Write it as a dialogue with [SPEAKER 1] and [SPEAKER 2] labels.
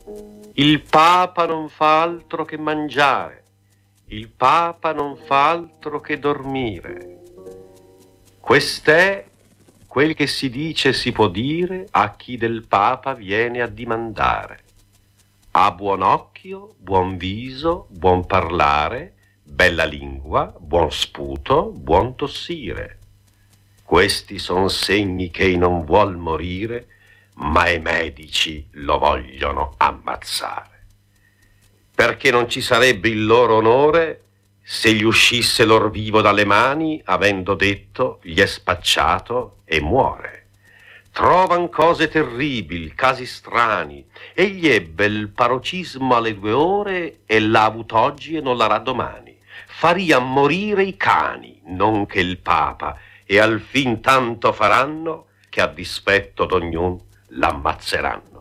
[SPEAKER 1] Il Papa non fa altro che mangiare, il Papa non fa altro che dormire. Quest'è quel che si dice e si può dire a chi del Papa viene a dimandare. Ha buon occhio, buon viso, buon parlare, bella lingua, buon sputo, buon tossire. Questi son segni che ei non vuol morire, ma i medici lo vogliono ammazzare. Perché non ci sarebbe il loro onore se gli uscisse l'or vivo dalle mani, avendo detto gli è spacciato e muore. Trovan cose terribili, casi strani. Egli ebbe il parocismo alle 2 ore e l'ha avuto oggi e non l'arà domani. Farian morire i cani, non che il Papa, e al fin tanto faranno che a dispetto d'ognun l'ammazzeranno.